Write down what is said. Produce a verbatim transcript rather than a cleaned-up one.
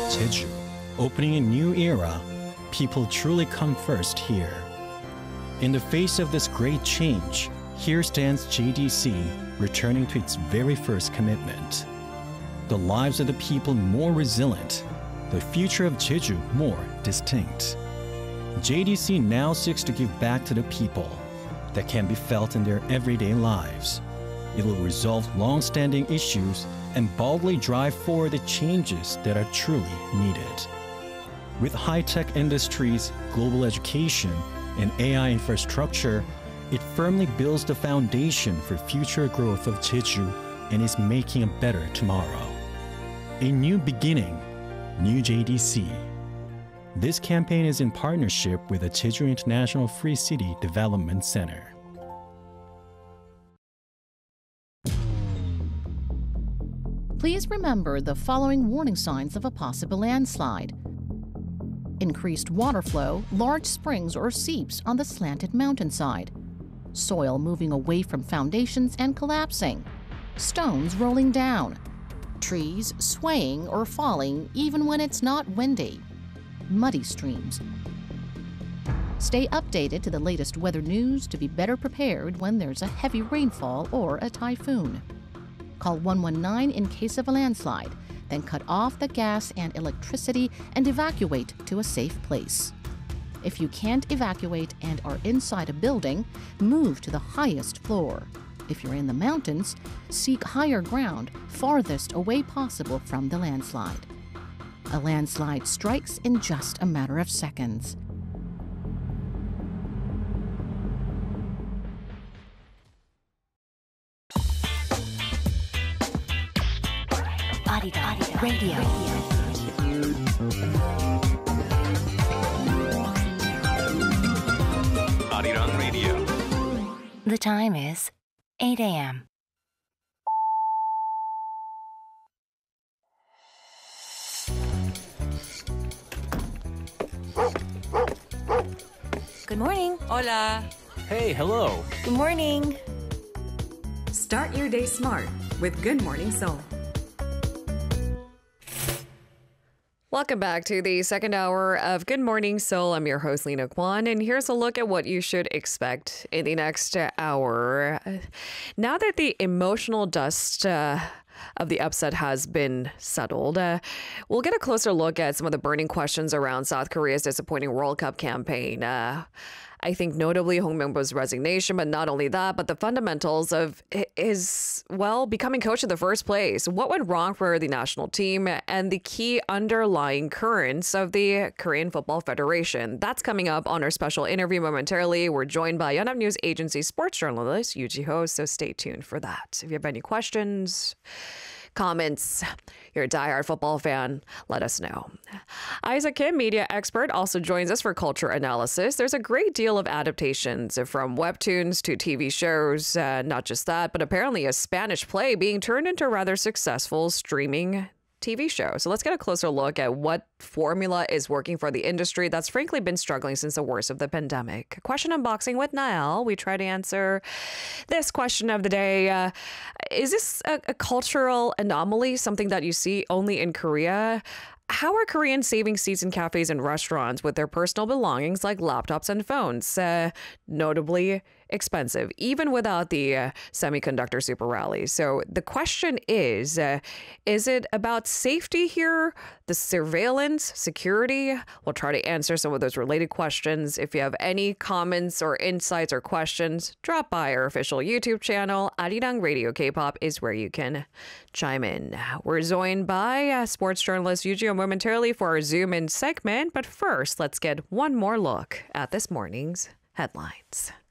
Jeju, opening a new era. People truly come first here. In the face of this great change, here stands J D C returning to its very first commitment. The lives of the people more resilient, the future of Jeju more distinct. J D C now seeks to give back to the people that can be felt in their everyday lives. It will resolve long-standing issues and boldly drive forward the changes that are truly needed. With high-tech industries, global education, and A I infrastructure, it firmly builds the foundation for future growth of Jeju and is making a better tomorrow. A new beginning, new J D C. This campaign is in partnership with the Jeju International Free City Development Center. Please remember the following warning signs of a possible landslide. Increased water flow, large springs or seeps on the slanted mountainside. Soil moving away from foundations and collapsing. Stones rolling down. Trees swaying or falling even when it's not windy. Muddy streams. Stay updated to the latest weather news to be better prepared when there's a heavy rainfall or a typhoon. Call one one nine in case of a landslide, then cut off the gas and electricity and evacuate to a safe place. If you can't evacuate and are inside a building, move to the highest floor. If you're in the mountains, seek higher ground farthest away possible from the landslide. A landslide strikes in just a matter of seconds. Arirang Radio. Arirang Radio. The time is eight a m Good morning. Hola. Hey, hello. Good morning. Start your day smart with Good Morning Seoul. Welcome back to the second hour of Good Morning Seoul. I'm your host, Lena Kwan, and here's a look at what you should expect in the next hour. Now that the emotional dust uh, of the upset has been settled, uh, we'll get a closer look at some of the burning questions around South Korea's disappointing World Cup campaign. Uh, I think notably Hong Myung-bo's resignation, but not only that, but the fundamentals of his, well, becoming coach in the first place. What went wrong for the national team and the key underlying currents of the Korean Football Federation. That's coming up on our special interview momentarily. We're joined by Yonhap News Agency sports journalist Yoo Ji-ho, so stay tuned for that. If you have any questions, comments, you're a diehard football fan, let us know. Isaac Kim, media expert, also joins us for culture analysis. There's a great deal of adaptations from webtoons to T V shows. Uh, not just that, but apparently a Spanish play being turned into a rather successful streaming T V show. So let's get a closer look at what formula is working for the industry that's frankly been struggling since the worst of the pandemic. Question unboxing with Niall. We try to answer this question of the day. Uh, is this a, a cultural anomaly, something that you see only in Korea? How are Koreans saving seats in cafes and restaurants with their personal belongings like laptops and phones? Uh, notably expensive, even without the uh, semiconductor super rally. So the question is, uh, is it about safety here? The surveillance, security? We'll try to answer some of those related questions. If you have any comments or insights or questions, drop by our official YouTube channel. Arirang Radio K-pop is where you can chime in. We're joined by uh, sports journalist Yoo Ji-ho momentarily for our Zoom In segment. But first, let's get one more look at this morning's headlines.